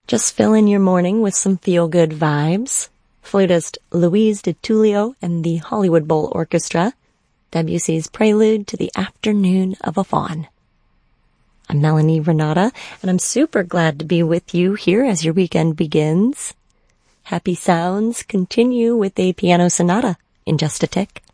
Just fill in your morning with some feel-good vibes. Flutist Louise DiTullio and the Hollywood Bowl Orchestra, Debussy's Prelude to the Afternoon of a Faun. I'm Melanie Renata, and I'm super glad to be with you here as your weekend begins. Happy sounds continue with a piano sonata in just a tick.